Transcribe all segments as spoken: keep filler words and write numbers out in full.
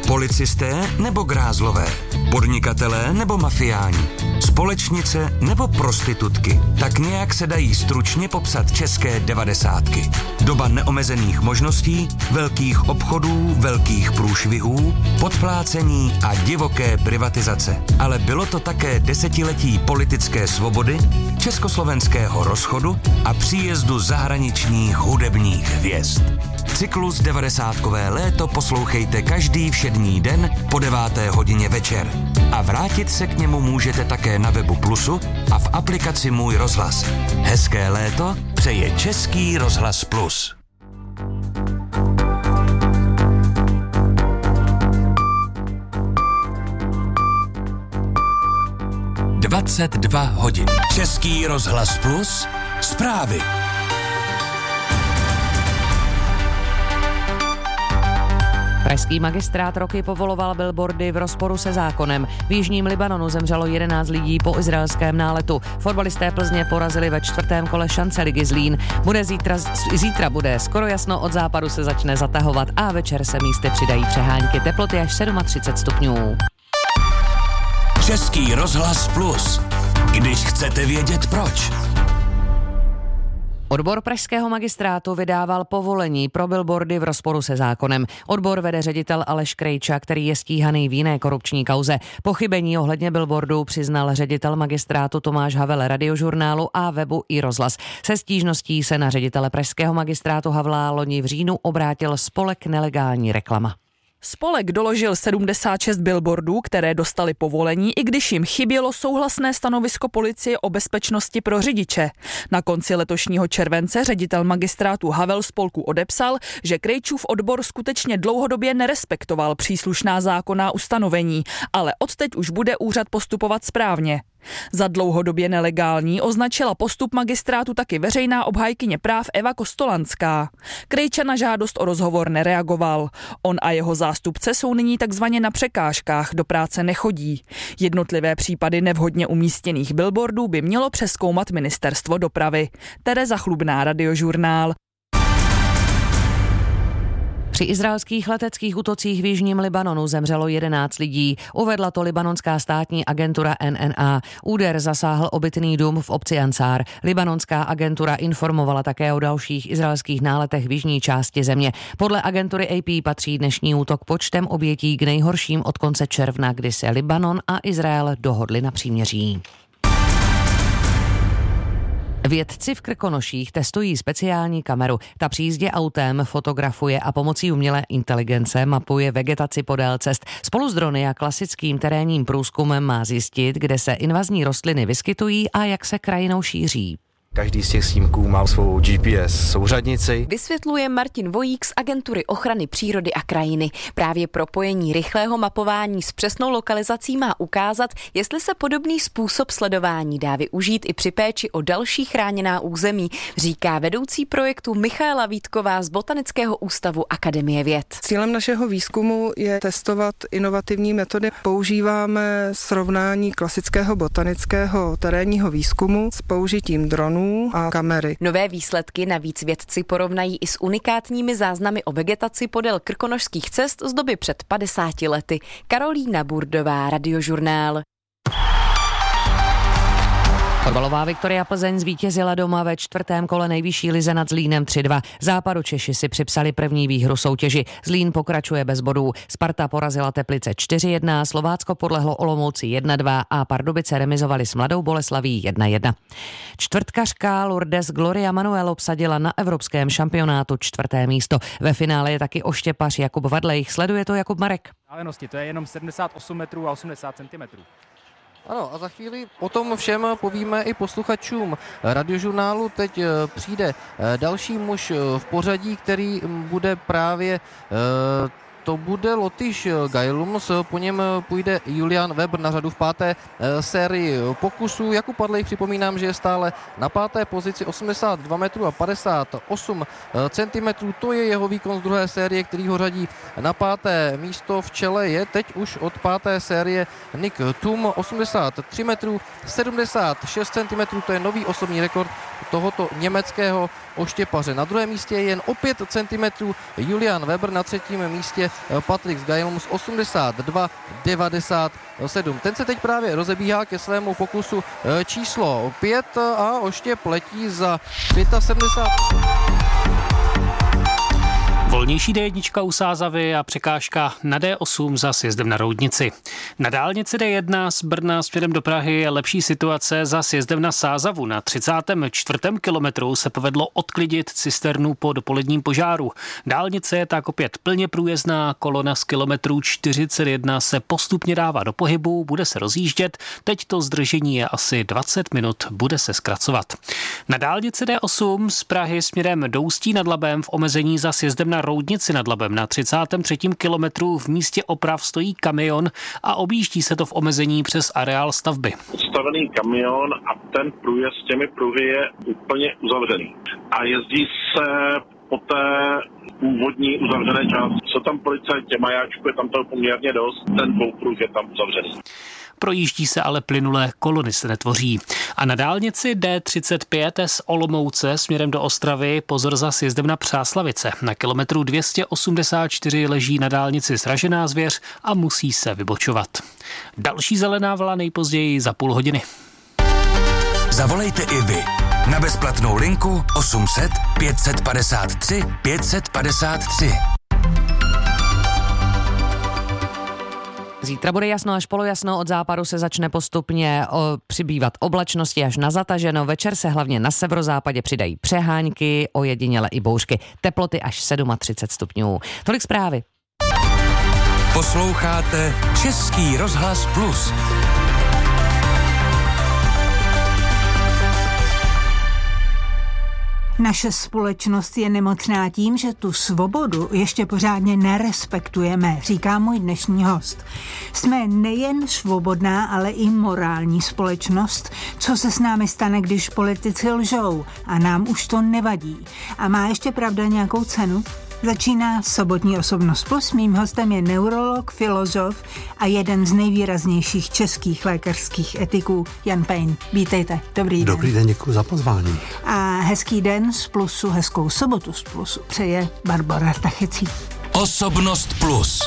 Policisté nebo grázlové? Podnikatelé nebo mafiáni? Společnice nebo prostitutky? Tak nějak se dají stručně popsat české devadesátky. Doba neomezených možností, velkých obchodů, velkých průšvihů, podplácení a divoké privatizace. Ale bylo to také desetiletí politické svobody, československého rozchodu a příjezdu zahraničních hudebních hvězd. Cyklus devadesátkové léto poslouchejte každý všední den po deváté hodině večer. A vrátit se k němu můžete také na webu Plusu a v aplikaci Můj rozhlas. Hezké léto přeje Český rozhlas Plus. dvacet dva hodin. Český rozhlas Plus. Zprávy. Pražský magistrát roky povoloval billboardy v rozporu se zákonem. V jižním Libanonu zemřelo jedenáct lidí po izraelském náletu. Fotbalisté Plzně porazili ve čtvrtém kole šance ligy Zlín. Bude zítra, zítra bude skoro jasno, od západu se začne zatahovat a večer se místy přidají přehánky. Teploty až třicet sedm stupňů. Český rozhlas Plus. Když chcete vědět proč. Odbor pražského magistrátu vydával povolení pro billboardy v rozporu se zákonem. Odbor vede ředitel Aleš Krejča, který je stíhaný v jiné korupční kauze. Pochybení ohledně billboardů přiznal ředitel magistrátu Tomáš Havel Radiožurnálu a webu i rozhlas. Se stížností se na ředitele pražského magistrátu Havla loni v říjnu obrátil spolek Nelegální reklama. Spolek doložil sedmdesát šest billboardů, které dostali povolení, i když jim chybělo souhlasné stanovisko policie o bezpečnosti pro řidiče. Na konci letošního července ředitel magistrátu Havel spolku odepsal, že Krejčův odbor skutečně dlouhodobě nerespektoval příslušná zákonná ustanovení, ale odteď už bude úřad postupovat správně. Za dlouhodobě nelegální označila postup magistrátu taky veřejná obhájkyně práv Eva Kostolanská. Krejča na žádost o rozhovor nereagoval. On a jeho zástupce jsou nyní takzvaně na překážkách, do práce nechodí. Jednotlivé případy nevhodně umístěných billboardů by mělo přezkoumat ministerstvo dopravy. Tereza Chlubná, Radiožurnál. Při izraelských leteckých útocích v jižním Libanonu zemřelo jedenáct lidí. Uvedla to libanonská státní agentura N N A. Úder zasáhl obytný dům v obci Ansar. Libanonská agentura informovala také o dalších izraelských náletech v jižní části země. Podle agentury A P patří dnešní útok počtem obětí k nejhorším od konce června, kdy se Libanon a Izrael dohodli na příměří. Vědci v Krkonoších testují speciální kameru. Ta při jízdě autem fotografuje a pomocí umělé inteligence mapuje vegetaci podél cest. Spolu s drony a klasickým terénním průzkumem má zjistit, kde se invazní rostliny vyskytují a jak se krajinou šíří. Každý z těch snímků má svou G P S souřadnici. Vysvětluje Martin Vojík z Agentury ochrany přírody a krajiny. Právě propojení rychlého mapování s přesnou lokalizací má ukázat, jestli se podobný způsob sledování dá využít i při péči o další chráněná území, říká vedoucí projektu Michaela Vítková z Botanického ústavu Akademie věd. Cílem našeho výzkumu je testovat inovativní metody. Používáme srovnání klasického botanického terénního výzkumu s použitím dronů a kamery. Nové výsledky navíc vědci porovnají i s unikátními záznamy o vegetaci podél krkonošských cest z doby před padesáti lety. Karolína Burdová, Radiožurnál. Fotbalová Viktoria Plzeň zvítězila doma ve čtvrtém kole nejvyšší lize nad Zlínem tři dva. Západočeši si připsali první výhru soutěži. Zlín pokračuje bez bodů. Sparta porazila Teplice čtyři jedna, Slovácko podlehlo Olomouci jedna dva a Pardubice remizovali s Mladou Boleslaví jedna jedna. Čtvrtkařka Lourdes Gloria Manuel obsadila na evropském šampionátu čtvrté místo. Ve finále je taky oštěpař Jakub Vadlejch. Sleduje to Jakub Marek. To je jenom sedmdesát osm metrů a osmdesát centimetrů. Ano, a za chvíli o tom všem povíme i posluchačům Radiožurnálu. Teď přijde další muž v pořadí, který bude právě... To bude Lotyš Gailums, po něm půjde Julian Weber na řadu v páté sérii pokusů. Jakub Padlej, připomínám, že je stále na páté pozici, osmdesát dva metrů a padesát osm centimetrů. To je jeho výkon z druhé série, který ho řadí na páté místo. V čele je teď už od páté série Nick Thum, osmdesát tři metrů, sedmdesát šest centimetrů. To je nový osobní rekord tohoto německého oštěpaře. Na druhém místě je jen o pět centimetrů Julian Weber, na třetím místě Patrik Gailmus osmdesát dva devadesát sedm. Ten se teď právě rozebíhá ke svému pokusu číslo pět a oštěp letí za sedmdesát pět. Volnější D jedna u Sázavy a překážka na D osm za sjezdem na Roudnici. Na dálnici D jedna z Brna směrem do Prahy je lepší situace za sjezdem na Sázavu. Na třicátém čtvrtém kilometru se povedlo odklidit cisternu po dopoledním požáru. Dálnice je tak opět plně průjezdná, kolona z kilometru čtyřicet jedna se postupně dává do pohybu, bude se rozjíždět. Teď to zdržení je asi dvacet minut, bude se zkracovat. Na dálnici D osm z Prahy směrem do Ústí nad Labem v omezení za sjezdem na Roudnici nad Labem na třicátém třetím kilometru v místě oprav stojí kamion a objíždí se to v omezení přes areál stavby. Odstavený kamion a ten průjezd s těmi pruhy je úplně uzavřený. A jezdí se po té původní uzavřené části. Co tam policajti majáčku, je tam toho poměrně dost, ten dvoupruh je tam uzavřený. Projíždí se ale plynulé, kolony se netvoří. A na dálnici D třicet pět z Olomouce směrem do Ostravy pozor za sjezdem na Přáslavice. Na kilometru dvě stě osmdesát čtyři leží na dálnici sražená zvěř a musí se vybočovat. Další zelená vlna nejpozději za půl hodiny. Zavolejte i vy na bezplatnou linku osm set pět padesát tři pět padesát tři. Zítra bude jasno až polojasno, od západu se začne postupně o, přibývat oblačnosti až na zataženo, večer se hlavně na severozápadě přidají přehánky, ojediněle i bouřky, teploty až třicet sedm stupňů. Tolik zprávy. Posloucháte Český rozhlas Plus. Naše společnost je nemocná tím, že tu svobodu ještě pořádně nerespektujeme, říká můj dnešní host. Jsme nejen svobodná, ale i morální společnost. Co se s námi stane, když politici lžou? A nám už to nevadí. A má ještě pravda nějakou cenu? Začíná Sobotní osobnost plus. Mým hostem je neurolog, filozof a jeden z nejvýraznějších českých lékařských etiků Jan Pejn. Vítejte. Dobrý den. Dobrý den, děkuji za pozvání. A hezký den z Plusu, hezkou sobotu z Plusu přeje Barbora Tachecí. Osobnost plus.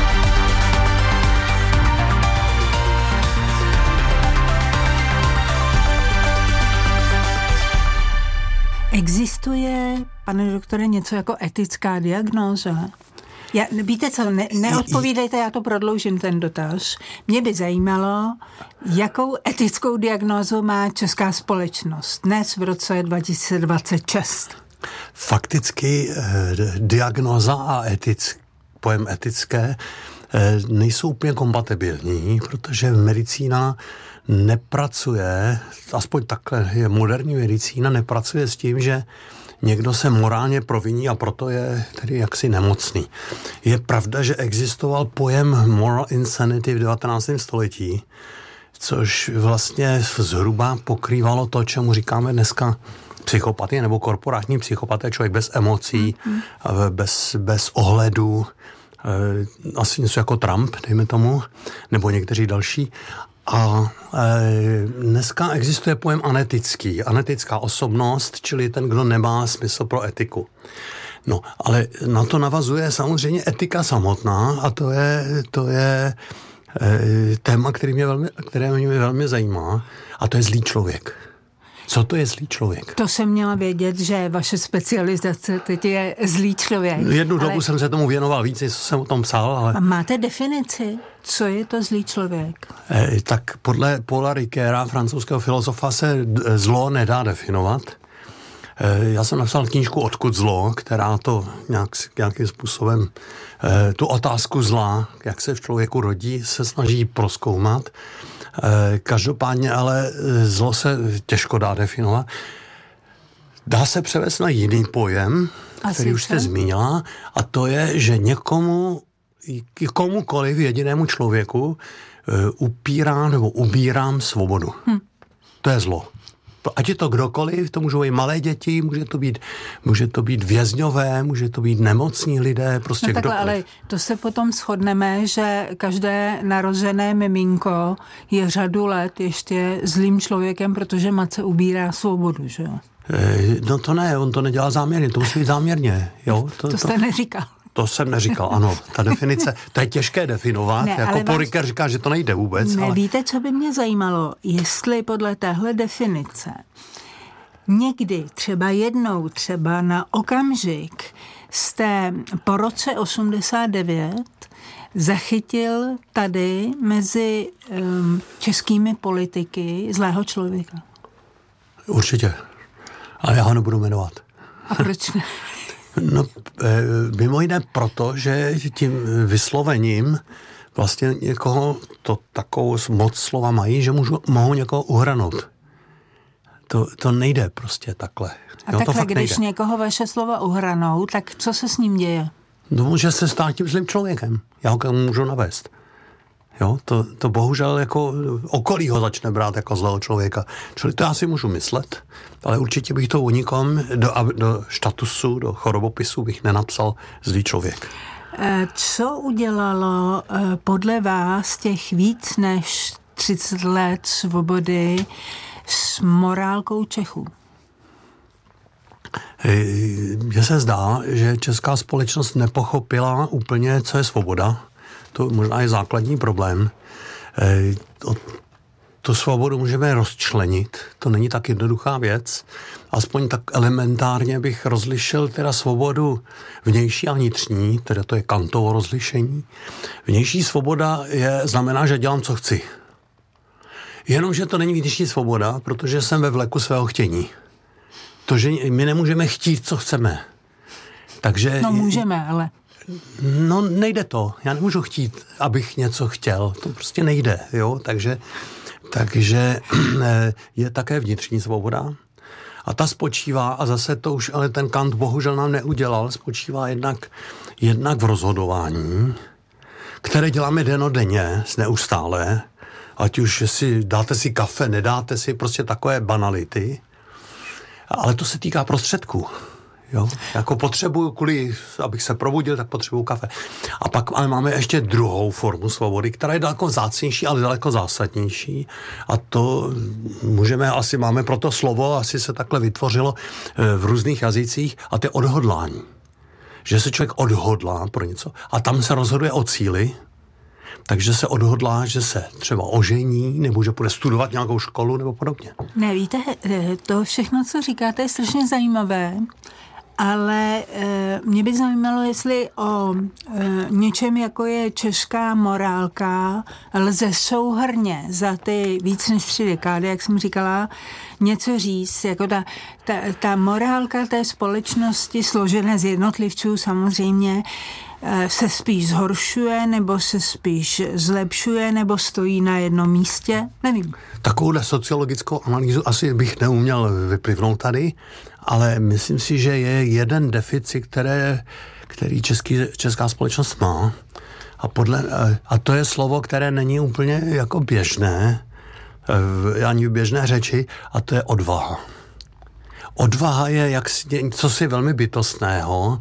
Existuje, pane doktore, něco jako etická diagnóza? Já, víte co, ne, neodpovídejte, já to prodloužím ten dotaz. Mě by zajímalo, jakou etickou diagnózu má česká společnost dnes v roce dva tisíce dvacet šest. Fakticky eh, diagnóza a etic, pojem etické eh, nejsou úplně kompatibilní, protože medicína nepracuje, aspoň takhle je moderní medicína, nepracuje s tím, že někdo se morálně proviní a proto je tedy jaksi nemocný. Je pravda, že existoval pojem moral insanity v devatenáctém století, což vlastně zhruba pokrývalo to, čemu říkáme dneska psychopatie nebo korporátní psychopatie, člověk bez emocí, mm-hmm. bez, bez ohledu, asi něco jako Trump, dejme tomu, nebo někteří další. A e, dneska existuje pojem anetický, anetická osobnost, čili ten, kdo nemá smysl pro etiku. No, ale na to navazuje samozřejmě etika samotná a to je, to je e, téma, který mě velmi, které mě velmi zajímá, a to je zlý člověk. Co to je zlý člověk? To jsem měla vědět, že vaše specializace teď je zlý člověk. Jednu ale... dobu jsem se tomu věnoval víc, co jsem o tom psal, ale... A máte definici? Co je to zlý člověk? E, tak podle Paula Ricoeura, francouzského filozofa, se zlo nedá definovat. E, já jsem napsal knížku Odkud zlo, která to nějak, nějakým způsobem e, tu otázku zla, jak se v člověku rodí, se snaží prozkoumat. Každopádně ale zlo se těžko dá definovat. Dá se převést na jiný pojem, a který už jste zmínila, a to je, že někomu, komukoliv jedinému člověku upírám nebo ubírám svobodu. Hm. To je zlo. Ať je to kdokoliv, to můžou být malé děti, může to být, může to být vězňové, může to být nemocní lidé, prostě no takhle, kdokoliv. Ale to se potom shodneme, že každé narozené miminko je řadu let ještě zlým člověkem, protože matce ubírá svobodu, že jo? No to ne, on to nedělá záměrně, to musí být záměrně. Jo? To, to jste to, neříkal. to jsem neříkal, ano. Ta definice, to je těžké definovat, ne, jako Poriker vás... říká, že to nejde vůbec. Ne, ale... Víte, co by mě zajímalo, jestli podle téhle definice někdy, třeba jednou, třeba na okamžik jste po roce osmdesát devět zachytil tady mezi um, českými politiky zlého člověka. Určitě. Ale já ho nebudu jmenovat. A proč ne? No, mimo jiné proto, že tím vyslovením vlastně někoho to takovou moc slova mají, že můžu, mohou někoho uhranout. To, to nejde prostě takhle. A jo, takhle, to když nejde. někoho vaše slova uhranou, tak co se s ním děje? No, může se stát tím zlým člověkem. Já ho můžu navést. Jo, to, to bohužel jako okolí ho začne brát jako zlého člověka. Čili to já si můžu myslet, ale určitě bych to u nikom do, do statusu, do chorobopisu bych nenapsal zlý člověk. Co udělalo podle vás těch víc než třicet let svobody s morálkou Čechů? Mně se zdá, že česká společnost nepochopila úplně, co je svoboda. To možná je základní problém. Tu svobodu můžeme rozčlenit, to není tak jednoduchá věc. Aspoň tak elementárně bych rozlišil teda svobodu vnější a vnitřní, teda to je Kantovo rozlišení. Vnější svoboda je, znamená, že dělám, co chci. Jenomže to není vnitřní svoboda, protože jsem ve vleku svého chtění. To, že my nemůžeme chtít, co chceme. Takže... No můžeme, ale... No nejde to. Já nemůžu chtít, abych něco chtěl. To prostě nejde, jo. Takže, takže je také vnitřní svoboda. A ta spočívá, a zase to už ale ten Kant bohužel nám neudělal, spočívá jednak, jednak v rozhodování, které děláme dennodenně, neustále. Ať už si dáte si kafe, nedáte si, prostě takové banality. Ale to se týká prostředků. Jo? Jako potřebuju, kvůli, abych se probudil, tak potřebuju kafe. A pak ale máme ještě druhou formu svobody, která je daleko vzácnější, ale daleko zásadnější. A to můžeme, asi máme proto slovo, asi se takhle vytvořilo v různých jazycích, a to je odhodlání. Že se člověk odhodlá pro něco a tam se rozhoduje o cíli, takže se odhodlá, že se třeba ožení, nebo že bude studovat nějakou školu, nebo podobně. Ne, víte, to všechno, co říkáte, je strašně zajímavé, ale e, mě by zajímalo, jestli o e, něčem, jako je česká morálka, lze souhrnně za ty víc než tři dekády, jak jsem říkala, něco říct, jako ta, ta, ta morálka té společnosti, složené z jednotlivců samozřejmě, se spíš zhoršuje, nebo se spíš zlepšuje, nebo stojí na jednom místě? Nevím. Takovouhle sociologickou analýzu asi bych neuměl vyplivnout tady, ale myslím si, že je jeden deficit, které, který český, česká společnost má. A, podle, a to je slovo, které není úplně jako běžné, ani v běžné řeči, a to je odvaha. Odvaha je jak něco si velmi bytostného.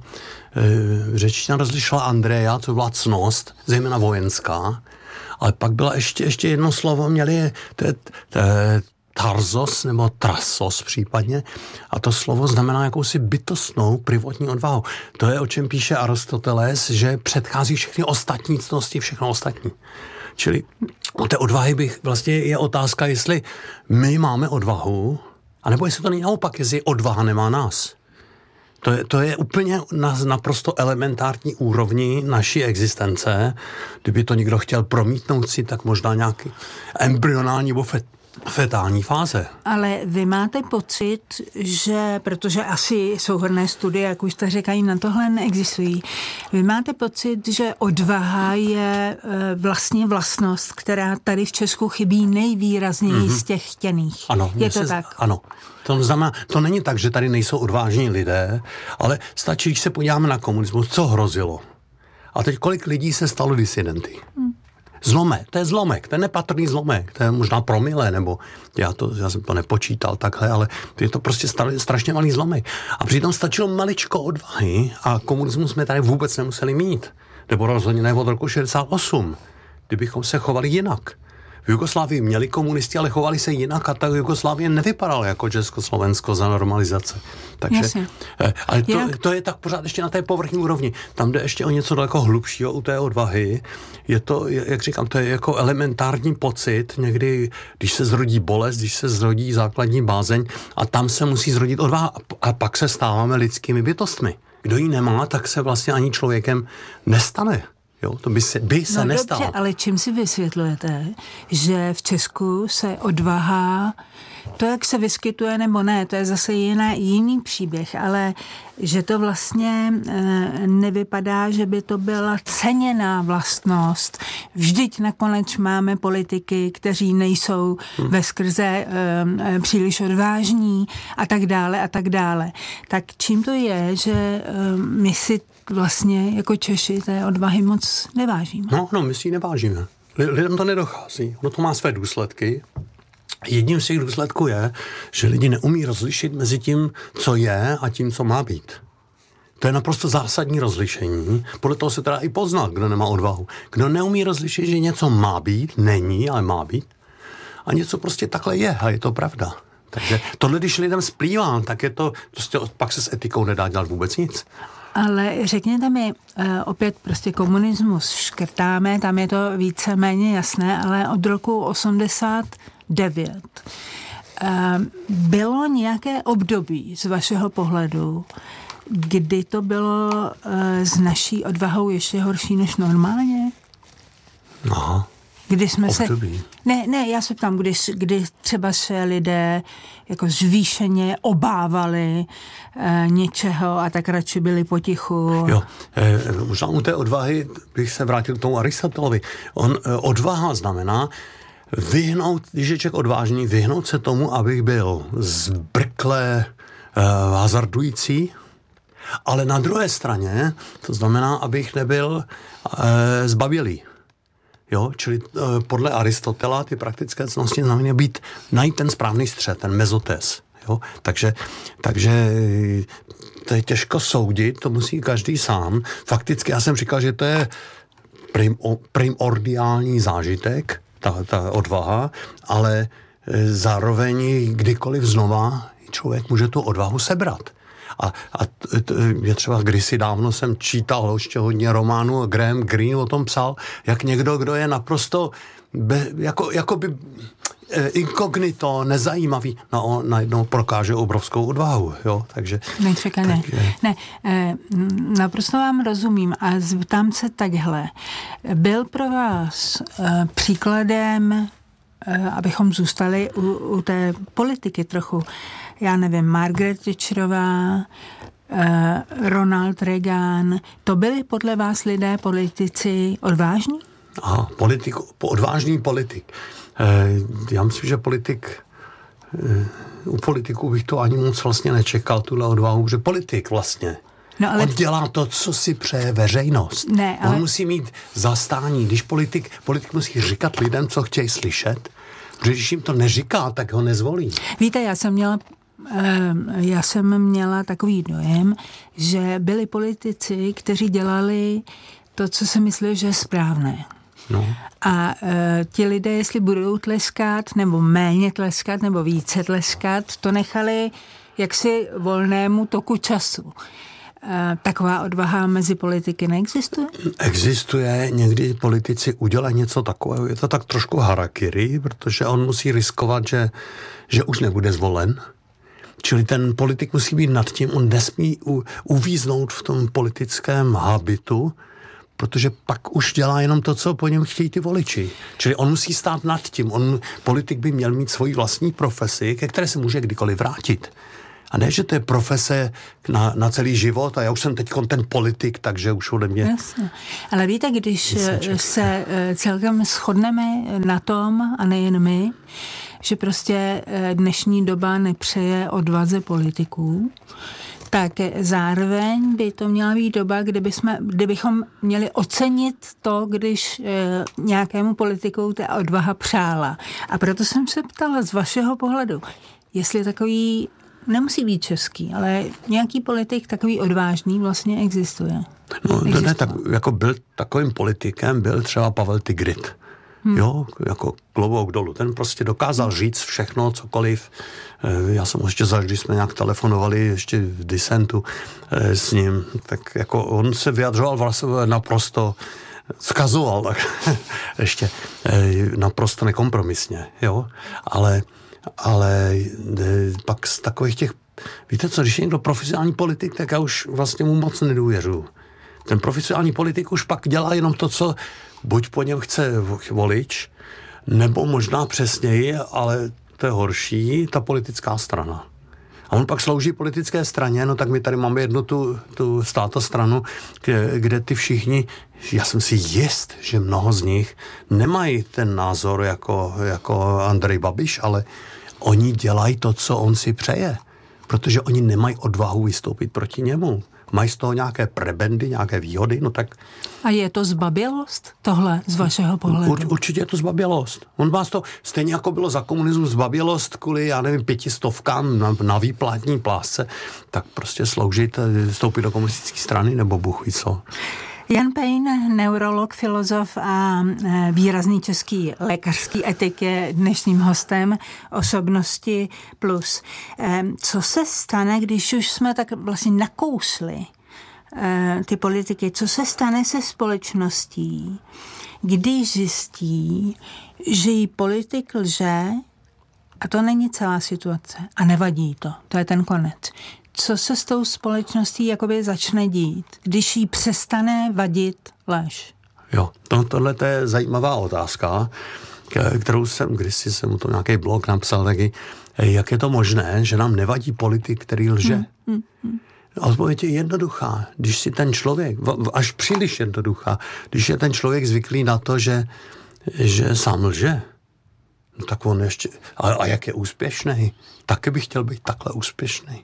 Řečtina rozlišila Andreja, co byla ctnost, zejména vojenská, ale pak byla ještě, ještě jedno slovo, měli to je, to je tarzos nebo trasos případně, a to slovo znamená jakousi bytostnou privotní odvahu. To je, o čem píše Aristoteles, že předchází všechny ostatní ctnosti, všechno ostatní. Čili o té odvahy bych, vlastně je otázka, jestli my máme odvahu, anebo jestli to není naopak, jestli odvaha nemá nás. To je, to je úplně na naprosto elementární úrovni naší existence. Kdyby to někdo chtěl promítnout si, tak možná nějaký embryonální nebo fet, fetální fáze. Ale vy máte pocit, že, protože asi souhrnné studie, jak už jste říkají, na tohle neexistují, vy máte pocit, že odvaha je vlastně vlastnost, která tady v Česku chybí nejvýrazněji mm-hmm. z těch chtěných. Ano, je to se, tak? Ano. To znamená, to není tak, že tady nejsou odvážní lidé, ale stačí, když se podíváme na komunismus, co hrozilo. A teď kolik lidí se stalo disidenty? Hmm. Zlomek, to je zlomek, to je nepatrný zlomek, to je možná promile, nebo já, to, já jsem to nepočítal takhle, ale je to prostě strašně malý zlomek. A přitom stačilo maličko odvahy a komunismus jsme tady vůbec nemuseli mít. Nebo rozhodně ne od roku šedesát osm, kdybychom se chovali jinak. V Jugoslávii měli komunisti, ale chovali se jinak a tak Jugoslávie nevypadala jako Československo za normalizace. Takže, ale to, to je tak pořád ještě na té povrchní úrovni. Tam jde ještě o něco daleko hlubšího u té odvahy. Je to, jak říkám, to je jako elementární pocit někdy, když se zrodí bolest, když se zrodí základní bázeň a tam se musí zrodit odvaha a pak se stáváme lidskými bytostmi. Kdo ji nemá, tak se vlastně ani člověkem nestane. Jo, to by se, by se no nestalo. Dobře, ale čím si vysvětlujete, že v Česku se odvaha, to, jak se vyskytuje nebo ne, to je zase jiná, jiný příběh, ale že to vlastně e, nevypadá, že by to byla ceněná vlastnost. Vždyť nakonec máme politiky, kteří nejsou hmm. veskrze e, e, příliš odvážní a tak dále a tak dále. Tak čím to je, že e, my si vlastně jako Češi té odvahy moc nevážíme? No, no, my si ji nevážíme. Lidem to nedochází. Ono to má své důsledky. Jedním z těch důsledků je, že lidi neumí rozlišit mezi tím, co je a tím, co má být. To je naprosto zásadní rozlišení. Podle toho se teda i pozná, kdo nemá odvahu. Kdo neumí rozlišit, že něco má být, není, ale má být. A něco prostě takhle je a je to pravda. Takže tohle, když lidem splývá, tak je to, prostě pak se s etikou nedá dělat vůbec nic. Ale řekněte mi, opět prostě komunismus škrtáme, tam je to víceméně jasné, ale od roku osmdesát devět bylo nějaké období z vašeho pohledu, kdy to bylo s naší odvahou ještě horší než normálně? Aha. Kdy jsme období. se... Ne, ne, já se ptám, kdy, kdy třeba se lidé jako zvýšeně obávali e, něčeho a tak radši byli potichu. Jo, e, možná u té odvahy bych se vrátil k tomu Aristotelovi. On, e, odvaha znamená vyhnout, když je člověk odvážný, vyhnout se tomu, abych byl zbrkle e, hazardující, ale na druhé straně to znamená, abych nebyl e, zbabělý. Jo, čili e, podle Aristotela ty praktické cnosti znamená být, najít ten správný střed, ten mezotes. Jo? Takže, takže to je těžko soudit, to musí každý sám. Fakticky já jsem říkal, že to je prim, primordiální zážitek, ta, ta odvaha, ale e, zároveň kdykoliv znova člověk může tu odvahu sebrat. A, a t, t, je třeba kdysi dávno jsem čítal ještě hodně románů, Graham Greene o tom psal, jak někdo, kdo je naprosto be, jako, jako by eh, inkognito, nezajímavý, no, on najednou prokáže obrovskou odvahu, jo, takže... Nečekaně. Takže... Ne, eh, naprosto vám rozumím a zeptám se takhle. Byl pro vás eh, příkladem, eh, abychom zůstali u, u té politiky trochu, já nevím, Margaret Thatcherová, eh, Ronald Reagan, to byli podle vás lidé, politici odvážní? Aha, politik, odvážný politik. Eh, já myslím, že politik, eh, u politiků bych to ani moc vlastně nečekal, tuhle odvahu, že politik vlastně. No, ale... On dělá to, co si přeje veřejnost. Ne, ale... On musí mít zastání. Když politik, politik musí říkat lidem, co chtějí slyšet, protože když jim to neříká, tak ho nezvolí. Víte, já jsem měla Já jsem měla takový dojem, že byli politici, kteří dělali to, co si mysleli, že je správné. No. A e, ti lidé, jestli budou tleskat, nebo méně tleskat, nebo více tleskat, to nechali jaksi volnému toku času. E, taková odvaha mezi politiky neexistuje? Existuje, někdy politici udělají něco takového, je to tak trošku harakiri, protože on musí riskovat, že, že už nebude zvolen. Čili ten politik musí být nad tím, on nesmí u, uvíznout v tom politickém habitu, protože pak už dělá jenom to, co po něm chtějí ty voliči. Čili on musí stát nad tím. On, politik by měl mít svoji vlastní profesi, ke které se může kdykoliv vrátit. A ne, že to je profese na, na celý život a já už jsem teď ten politik, takže už ode mě... Jasně. Ale víte, když se celkem shodneme na tom, a nejen my, že prostě dnešní doba nepřeje odvaze politiků, tak zároveň by to měla být doba, kdyby jsme, kdybychom měli ocenit to, když e, nějakému politiku ta odvaha přála. A proto jsem se ptala z vašeho pohledu, jestli takový, nemusí být český, ale nějaký politik takový odvážný vlastně existuje. No, to ne, tak, jako byl takovým politikem, byl třeba Pavel Tigrit. Hmm. Jo, jako klobouk dolů. Ten prostě dokázal říct všechno, cokoliv. Já jsem ještě zažil, když jsme nějak telefonovali ještě v disentu s ním, tak jako on se vyjadřoval vlastně naprosto, zkazoval tak ještě naprosto nekompromisně, jo. Ale, ale pak z takových těch, víte co, když je někdo profesionální politik, tak já už vlastně mu moc nedůvěřuju. Ten profesionální politik už pak dělá jenom to, co buď po něm chce volič, nebo možná přesněji, ale to je horší, ta politická strana. A on pak slouží politické straně, no tak my tady máme jednu tu, tu státostranu, kde, kde ty všichni, já jsem si jist, že mnoho z nich nemají ten názor jako, jako Andrej Babiš, ale oni dělají to, co on si přeje, protože oni nemají odvahu vystoupit proti němu. Mají z toho nějaké prebendy, nějaké výhody, no tak... A je to zbabělost tohle z vašeho pohledu? Ur, určitě je to zbabělost. On vás to, stejně jako bylo za komunismu zbabělost kvůli, já nevím, pětistovkám na, na výplatní plásce, tak prostě sloužit, vstoupit do komunistické strany, nebo Bůh ví co. Jan Pejn, neurolog, filozof a výrazný český lékařský etik, je dnešním hostem Osobnosti plus. Co se stane, když už jsme tak vlastně nakousli ty politiky, co se stane se společností, když zjistí, že jí politik lže, a to není celá situace, a nevadí to, to je ten konec. Co se s tou společností jakoby začne dít, když jí přestane vadit lež? Jo, to, tohle je zajímavá otázka, kterou jsem, když jsem mu to nějaký blog napsal taky, jak je to možné, že nám nevadí politik, který lže? Hmm, hmm, hmm. Odpověď je jednoduchá. Když si ten člověk, až příliš jednoduchá, když je ten člověk zvyklý na to, že, že sám lže, no tak on ještě, a, a jak je úspěšný, taky bych chtěl být takhle úspěšný.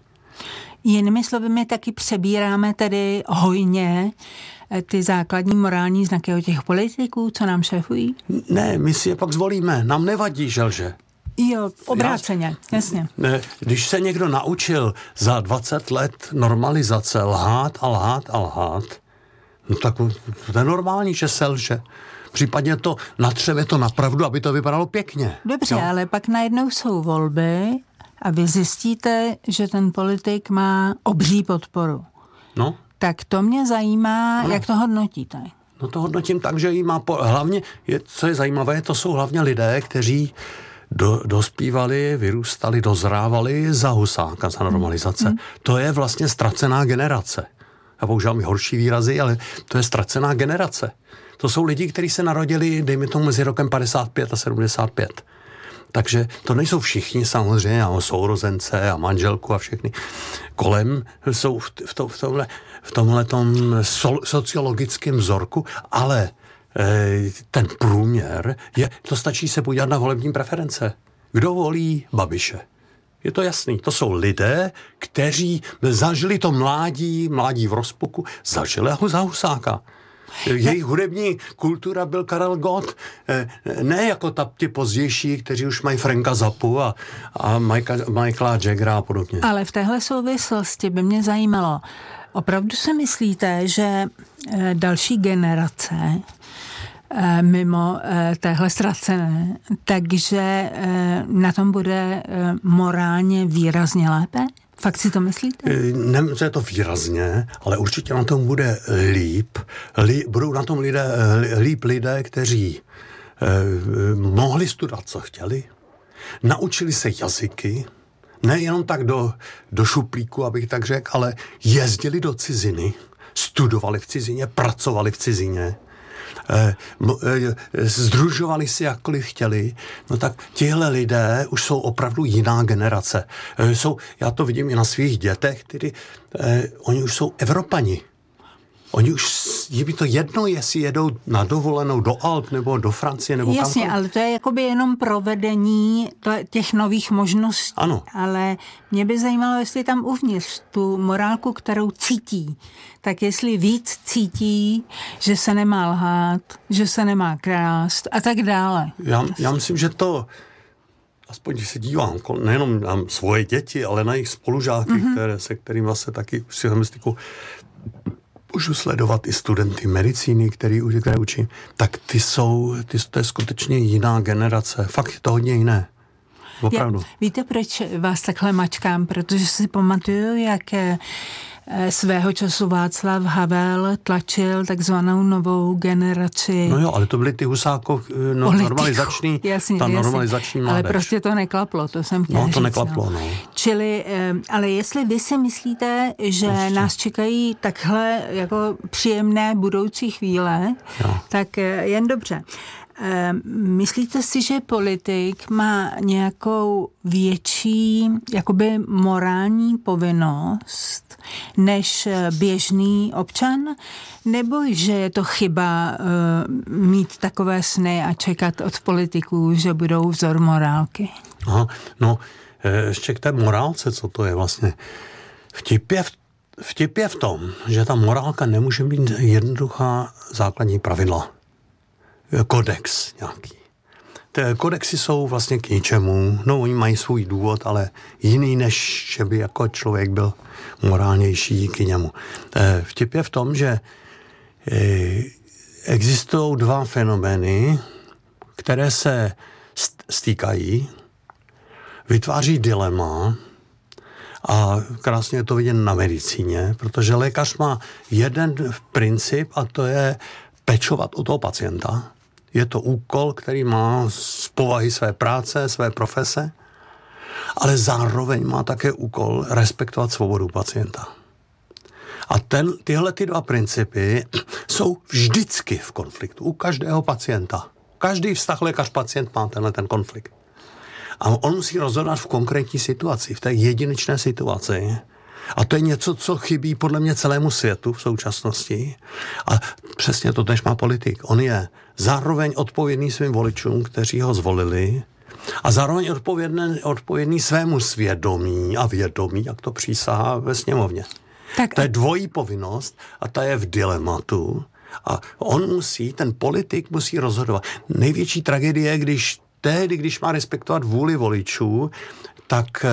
Jinými slovy, my taky přebíráme tedy hojně ty základní morální znaky od těch politiků, co nám šéfují? Ne, my si je pak zvolíme. Nám nevadí, že lže. Jo, obráceně, Já, jasně. Ne, když se někdo naučil za dvacet let normalizace lhát a lhát a lhát, no tak to je normální, že se lže. Případně to natřeme to na pravdu, aby to vypadalo pěkně. Dobře, jo? Ale pak najednou jsou volby a vy zjistíte, že ten politik má obří podporu. No. Tak to mě zajímá, ano. Jak to hodnotíte? No to hodnotím tak, že jí má... Po... Hlavně, je, co je zajímavé, to jsou hlavně lidé, kteří do, dospívali, vyrůstali, dozrávali za Husáka, za normalizace. Hmm. To je vlastně ztracená generace. Já používám i horší výrazy, ale to je ztracená generace. To jsou lidi, kteří se narodili, dejme tomu, mezi rokem padesát pět a sedmdesát pět. Takže to nejsou všichni samozřejmě, a sourozence a manželku a všechny. Kolem jsou v, v, to, v tomhle, v tomhletom sociologickém vzorku, ale e, ten průměr, je, to stačí se podívat na volební preference. Kdo volí Babiše? Je to jasný, to jsou lidé, kteří zažili to mládí, mládí v rozpuku, zažili ho za Husáka. Jejich hudební kultura byl Karel Gott, ne jako ta ti pozdější, kteří už mají Franka Zappu a, a Michaela Jaggera a podobně. Ale v téhle souvislosti by mě zajímalo, opravdu si myslíte, že další generace mimo téhle ztracené, takže na tom bude morálně výrazně lépe? Fakt si to myslíte? Nevím, co je to výrazně, ale určitě na tom bude líp. Lí, budou na tom lidé, líp lidé, kteří eh, mohli studovat, co chtěli, naučili se jazyky, nejenom tak do, do šuplíku, abych tak řekl, ale jezdili do ciziny, studovali v cizině, pracovali v cizině, Eh, eh, združovali si jakkoliv chtěli, no tak tihle lidé už jsou opravdu jiná generace. Eh, jsou, já to vidím i na svých dětech, kteří, eh, oni už jsou Evropani. Oni už, je by to jedno, jestli jedou na dovolenou do Alp nebo do Francie nebo Jasně, kamkoliv. ale to je jakoby jenom provedení těch nových možností. Ano. Ale mě by zajímalo, jestli tam uvnitř tu morálku, kterou cítí, tak jestli víc cítí, že se nemá lhát, že se nemá krást a tak dále. Já, já myslím, že to, aspoň když se dívám, nejenom na svoje děti, ale na jejich spolužáky, mm-hmm. které, se kterým vlastně taky psychomistiku můžu sledovat i studenty medicíny, který, které učím, tak ty jsou, ty, to je skutečně jiná generace. Fakt je to hodně jiné. Opravdu. Já, víte, proč vás takhle mačkám? Protože si pamatuju, jak svého času Václav Havel tlačil takzvanou novou generaci. No jo, ale to byly ty Husákov no, normalizační, jasně, ta jasně. normalizační mládež. Ale prostě to neklaplo, to jsem chtěla No, to říct, neklaplo, no. no. Čili, ale jestli vy si myslíte, že Ještě. nás čekají takhle jako příjemné budoucí chvíle, jo. tak jen dobře. Myslíte si, že politik má nějakou větší jakoby morální povinnost než běžný občan? Nebo že je to chyba uh, mít takové sny a čekat od politiků, že budou vzor morálky? Aha, no, ještě k té morálce, co to je vlastně. Vtip je v, vtip je v tom, že ta morálka nemůže být jednoduchá základní pravidla. Kodex nějaký. Ty kodexy jsou vlastně k ničemu. No, oni mají svůj důvod, ale jiný, než že by jako člověk byl morálnější díky němu. Vtip je v tom, že existují dva fenomény, které se stýkají, vytváří dilema a krásně je to vidět na medicíně, protože lékař má jeden princip a to je pečovat o toho pacienta. Je to úkol, který má z povahy své práce, své profese, ale zároveň má také úkol respektovat svobodu pacienta. A ten, tyhle ty dva principy jsou vždycky v konfliktu. U každého pacienta. Každý vztah lékař-pacient má tenhle ten konflikt. A on musí rozhodovat v konkrétní situaci, v té jedinečné situaci. A to je něco, co chybí podle mě celému světu v současnosti. A přesně to tež má politik. On je zároveň odpovědný svým voličům, kteří ho zvolili, a zároveň odpovědný, odpovědný svému svědomí a vědomí, jak to přísahá ve sněmovně. Tak... To je dvojí povinnost a ta je v dilematu. A on musí, ten politik musí rozhodovat. Největší tragédie je, když tehdy, když má respektovat vůli voličů, tak,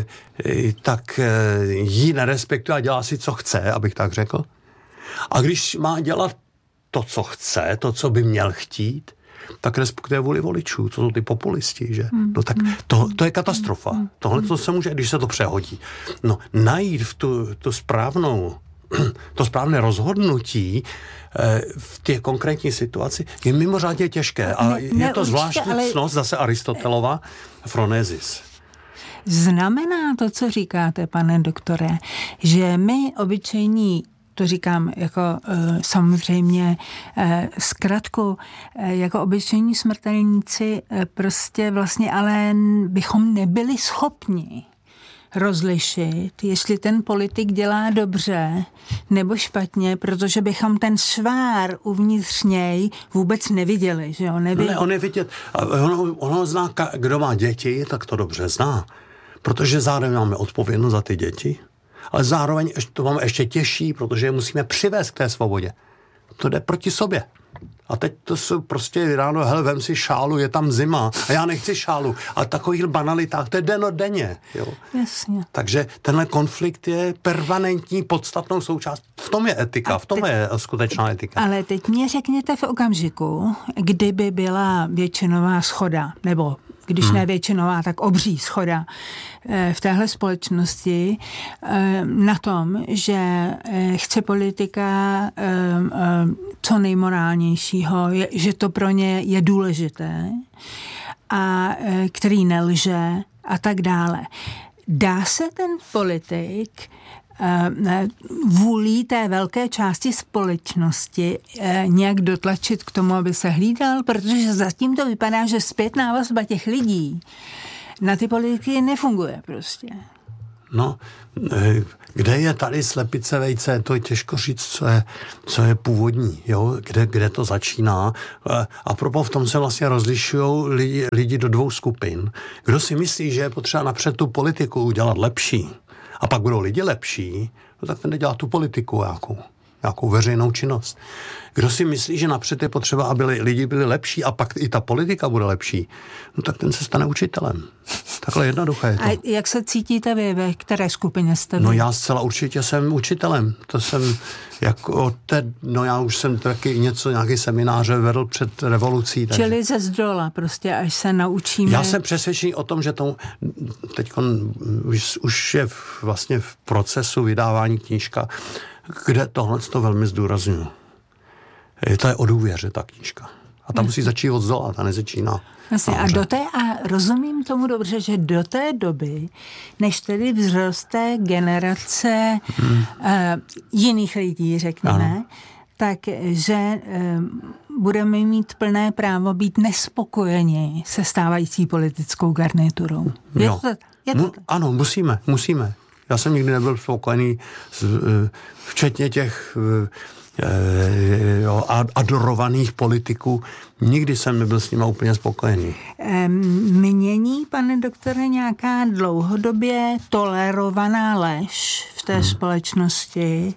tak jí nerespektuje a dělá si, co chce, abych tak řekl. A když má dělat to, co chce, to, co by měl chtít, tak respektuje vůli voličů. To jsou ty populisti, že? No tak to, to je katastrofa. Tohle to se může, když se to přehodí. No, najít v tu, tu správnou, to správné rozhodnutí v té konkrétní situaci je mimořádně těžké. A ne, je to zvláštní ale... ctnost zase Aristotelova Phronesis. Znamená to, co říkáte, pane doktore, že my obyčejní, to říkám jako uh, samozřejmě uh, zkratku, uh, jako obyčejní smrtelníci uh, prostě vlastně ale bychom nebyli schopni rozlišit, jestli ten politik dělá dobře nebo špatně, protože bychom ten švár uvnitř něj vůbec neviděli, že jo? Nevi... Ne, on je vidět. Ono, ono zná, kdo má děti, tak to dobře zná. Protože zároveň máme odpovědnost za ty děti, ale zároveň to máme ještě těžší, protože je musíme přivést k té svobodě. To jde proti sobě. A teď to jsou prostě ráno, hele, vem si šálu, je tam zima a já nechci šálu. A takových banalitách, to je dennodenně. Jo. Jasně. Takže tenhle konflikt je permanentní, podstatnou součást. V tom je etika, v tom teď, je skutečná etika. Ale teď mě řekněte v okamžiku, kdyby byla většinová shoda, nebo když hmm. ne většinová, tak obří shoda v téhle společnosti na tom, že chce politika co nejmorálnějšího, že to pro ně je důležité a který nelže a tak dále. Dá se ten politik vůlí té velké části společnosti nějak dotlačit k tomu, aby se hlídal, protože zatím to vypadá, že zpětná vazba těch lidí na ty politiky nefunguje prostě. No, kde je tady slepice vejce, to je těžko říct, co je, co je původní, jo? Kde, kde to začíná. A propos v tom se vlastně rozlišují lidi, lidi do dvou skupin. Kdo si myslí, že je potřeba napřed tu politiku udělat lepší, a pak budou lidi lepší, no tak ten nedělá tu politiku nějakou. nějakou veřejnou činnost. Kdo si myslí, že napřed je potřeba, aby lidi byli lepší a pak i ta politika bude lepší, no tak ten se stane učitelem. Takhle jednoduché je to. A jak se cítíte vy, ve které skupině jste vy? No já zcela určitě jsem učitelem. To jsem jako te, no já už jsem taky něco, nějaký semináře vedl před revolucí. Takže... Čili ze zdola prostě, až se naučíme. Já jsem přesvědčený o tom, že to teď už, už je v, vlastně v procesu vydávání knížka, kde tohle to velmi zdůrazňuji. To je o důvěře, ta knížka. A ta musí začít od zdola, ta nezačíná. Vlastně, a, do té, a rozumím tomu dobře, že do té doby, než tedy vzroste generace hmm. uh, jiných lidí, řekněme, ano. takže uh, budeme mít plné právo být nespokojeni se stávající politickou garniturou. Je to, je to Mu, ano, musíme, musíme. Já jsem nikdy nebyl spokojený, s, uh, včetně těch... Uh, Jo, adorovaných politiků. Nikdy jsem nebyl s nimi úplně spokojený. Mění, pane doktore, nějaká dlouhodobě tolerovaná lež v té hmm. společnosti?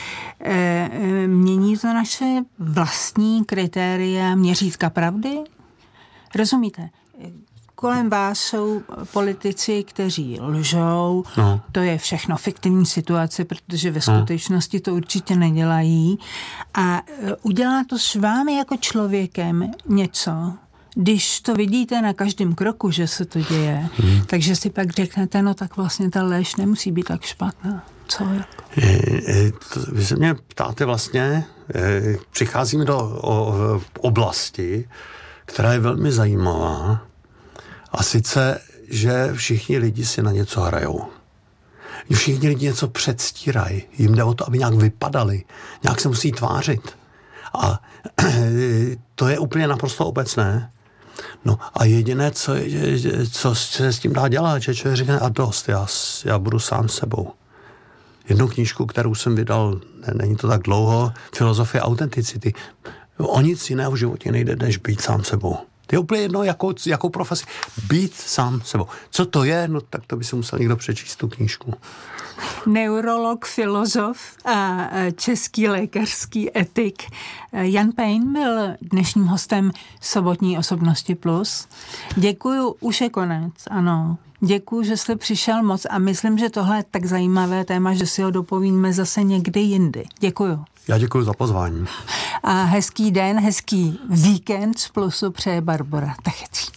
Mění to naše vlastní kritéria měřítka pravdy? Rozumíte? Kolem vás jsou politici, kteří lžou, no. To je všechno fiktivní situace, protože ve skutečnosti to určitě nedělají. A udělá to s vámi jako člověkem něco, když to vidíte na každém kroku, že se to děje, hmm. takže si pak řeknete, no tak vlastně ta lež nemusí být tak špatná. Co jako? Vy se mě ptáte vlastně, přicházíme do oblasti, která je velmi zajímavá, a sice, že všichni lidi si na něco hrajou. Všichni lidi něco předstírají. Jim jde o to, aby nějak vypadali. Nějak se musí tvářit. A to je úplně naprosto obecné. No a jediné, co, co se s tím dá dělat, že člověk říká, a dost, já, já budu sám sebou. Jednu knížku, kterou jsem vydal, ne, není to tak dlouho, Filozofie autenticity. O nic jiného v životě nejde, než být sám sebou. To je úplně jedno, jakou, jakou profesi. Být sám sebou. Co to je? No tak to by si musel někdo přečíst tu knížku. Neurolog, filozof a český lékařský etik Jan Pejn byl dnešním hostem Sobotní osobnosti plus. Děkuju, už je konec, ano. Děkuju, že jste přišel moc a myslím, že tohle je tak zajímavé téma, že si ho dopovíme zase někdy jindy. Děkuju. Já děkuji za pozvání. A hezký den, hezký víkend z Plusu přeje Barbora Tachecí.